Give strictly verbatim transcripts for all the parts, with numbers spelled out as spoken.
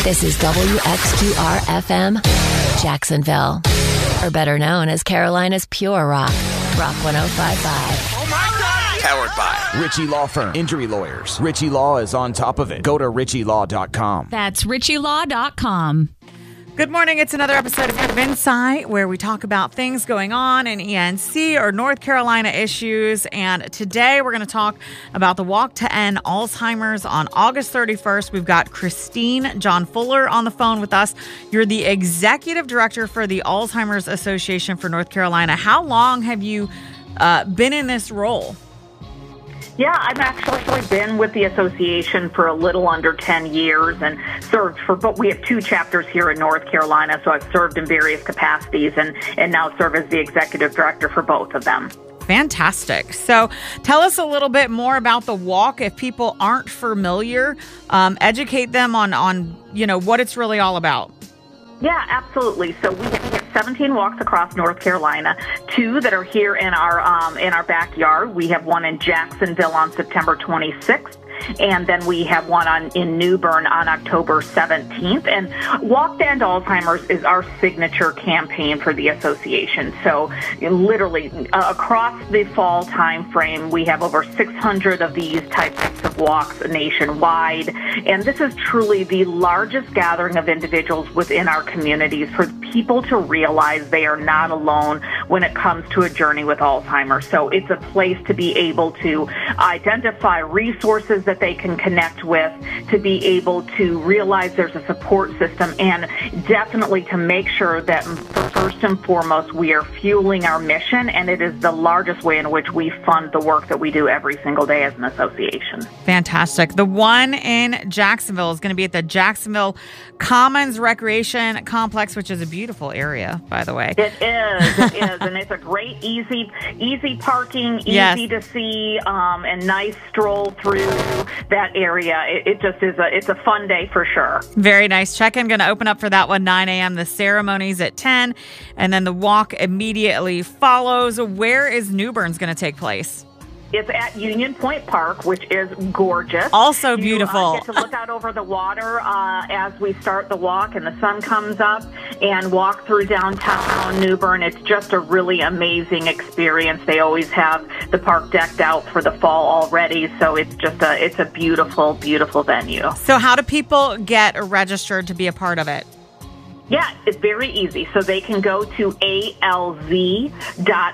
This is W X Q R F M, Jacksonville, or better known as Carolina's Pure Rock, Rock one oh five point five. Oh my God! Powered by Ritchie Law Firm. Injury lawyers. Ritchie Law is on top of it. Go to ritchie law dot com. That's ritchie law dot com. Good morning. It's another episode of Kind of Insight where we talk about things going on in E N C or North Carolina issues. And today we're going to talk about the Walk to End Alzheimer's on August thirty-first. We've got Christine John Fuller on the phone with us. You're the executive director for the Alzheimer's Association for North Carolina. How long have you uh, been in this role? Yeah, I've actually been with the association for a little under ten years and served for, but we have two chapters here in North Carolina, so I've served in various capacities and, and now serve as the executive director for both of them. Fantastic. So tell us a little bit more about the walk. If people aren't familiar, um, educate them on, on, you know, what it's really all about. Yeah, absolutely. So we have seventeen walks across North Carolina, two that are here in our um, in our backyard. We have one in Jacksonville on September twenty-sixth. And then we have one on in New Bern on October seventeenth. And Walk to End Alzheimer's is our signature campaign for the association. So literally uh, across the fall time frame, we have over six hundred of these types of walks nationwide. And this is truly the largest gathering of individuals within our communities for people to realize they are not alone when it comes to a journey with Alzheimer's. So it's a place to be able to identify resources that they can connect with, to be able to realize there's a support system, and definitely to make sure that first and foremost we are fueling our mission, and it is the largest way in which we fund the work that we do every single day as an association. Fantastic. The one in Jacksonville is going to be at the Jacksonville Commons Recreation Complex, which is a beautiful area, by the way. It is. It is. And it's a great, easy, easy parking, easy yes. to see, um, and nice stroll through that area. It, it just is a, it's a fun day for sure. Very nice. Check-in going to open up for that one, nine a.m. The ceremony's at ten, and then the walk immediately follows. Where is New Bern's going to take place? It's at Union Point Park, which is gorgeous. Also beautiful. You uh, get to look out over the water uh, as we start the walk and the sun comes up, and walk through downtown New Bern. It's just a really amazing experience. They always have the park decked out for the fall already, so it's just a it's a beautiful, beautiful venue. So how do people get registered to be a part of it? Yeah, it's very easy. So they can go to A L Z dot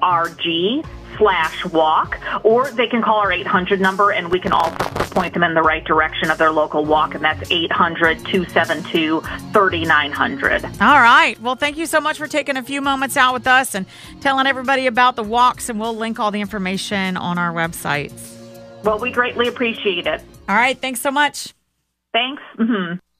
org slash walk, or they can call our eight hundred number, and we can also point them in the right direction of their local walk, and that's eight hundred, two seven two, three nine zero zero. All right. Well, thank you so much for taking a few moments out with us and telling everybody about the walks, and we'll link all the information on our websites. Well, we greatly appreciate it. All right. Thanks so much. Thanks. Mm-hmm.